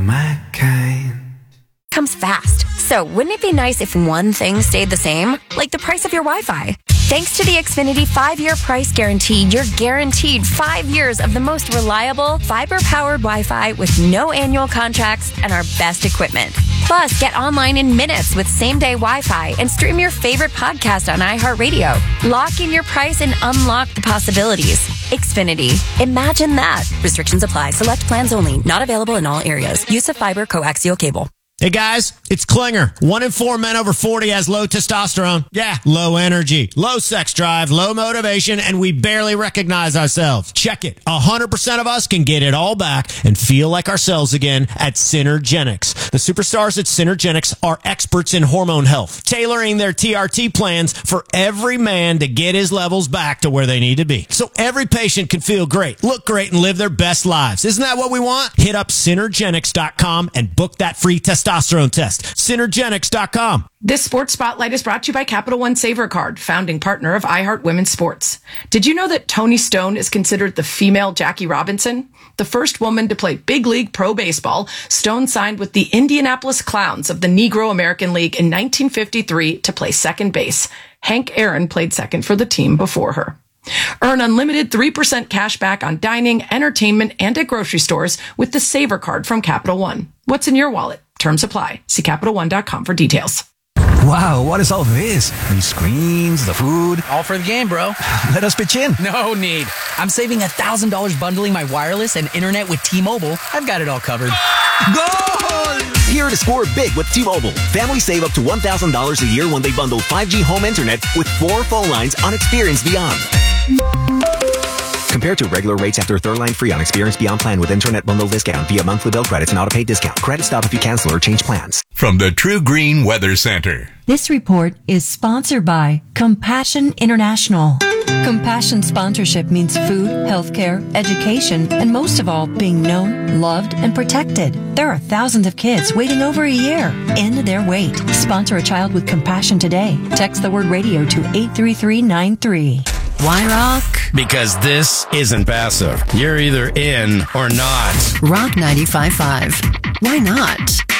My kind. Comes fast. So wouldn't it be nice if one thing stayed the same? Like the price of your Wi-Fi. Thanks to the Xfinity 5-year price guarantee, you're guaranteed 5 years of the most reliable, fiber-powered Wi-Fi with no annual contracts and our best equipment. Plus, get online in minutes with same-day Wi-Fi and stream your favorite podcast on iHeartRadio. Lock in your price and unlock the possibilities. Xfinity. Imagine that. Restrictions apply. Select plans only. Not available in all areas. Use of fiber coaxial cable. Hey guys, it's Klinger. 1 in 4 men over 40 has low testosterone. Yeah, low energy, low sex drive, low motivation, and we barely recognize ourselves. Check it. 100% of us can get it all back and feel like ourselves again at Synergenics. The superstars at Synergenics are experts in hormone health, tailoring their TRT plans for every man to get his levels back to where they need to be. So every patient can feel great, look great, and live their best lives. Isn't that what we want? Hit up Synergenics.com and book that free testosterone test. Synergenics.com. This Sports Spotlight is brought to you by Capital One Savor Card, founding partner of iHeart Women's Sports. Did you know that Toni Stone is considered the female Jackie Robinson? The first woman to play big league pro baseball, Stone signed with the Indianapolis Clowns of the Negro American League in 1953 to play second base. Hank Aaron played second for the team before her. Earn unlimited 3% cash back on dining, entertainment, and at grocery stores with the Savor Card from Capital One. What's in your wallet? Terms apply. See CapitalOne.com for details. Wow, what is all this? These screens, the food. All for the game, bro. Let us pitch in. No need. I'm saving $1,000 bundling my wireless and internet with T-Mobile. I've got it all covered. Goal! Here to score big with T-Mobile. Families save up to $1,000 a year when they bundle 5G home internet with 4 phone lines on Experience Beyond. Compared to regular rates after third line free on Experience Beyond plan with internet bundle discount via monthly bill credits and auto-pay discount. Credit stop if you cancel or change plans. From the True Green Weather Center. This report is sponsored by Compassion International. Compassion sponsorship means food, healthcare, education, and most of all, being known, loved, and protected. There are thousands of kids waiting over a year. End their wait. Sponsor a child with compassion today. Text the word radio to 83393. Why rock? Because this isn't passive. You're either in or not. Rock 95.5. Why not?